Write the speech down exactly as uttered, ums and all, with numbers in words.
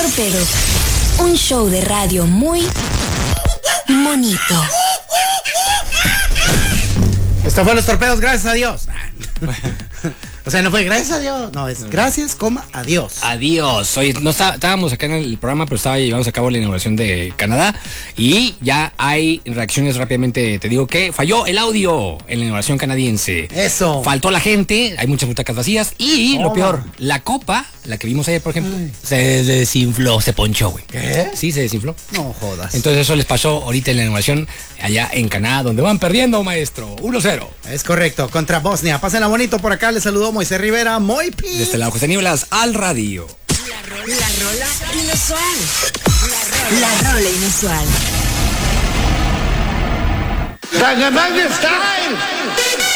Torpedos, un show de radio muy bonito. Esto fue Los Torpedos, gracias a Dios. O sea, no fue gracias a Dios, no, es gracias, coma, adiós. Adiós. Hoy no está, estábamos acá en el programa, pero estaba llevando a cabo la inauguración de Canadá y ya hay reacciones rápidamente. Te digo que falló el audio en la inauguración canadiense. Eso. Faltó la gente, hay muchas butacas vacías y oh, lo peor, man. la copa, la que vimos ayer, por ejemplo, Ay. se desinfló, se ponchó, güey. ¿Qué? Sí, se desinfló. No jodas. Entonces eso les pasó ahorita en la inauguración allá en Canadá, donde van perdiendo, maestro. uno cero. Es correcto, contra Bosnia. Pásenla bonito, por acá les saludó Moisés Rivera, muy pi. Desde este lado, José Nieblas, al radio. La rola, la rola inusual. La rola, la rola inusual. Gangnam Style.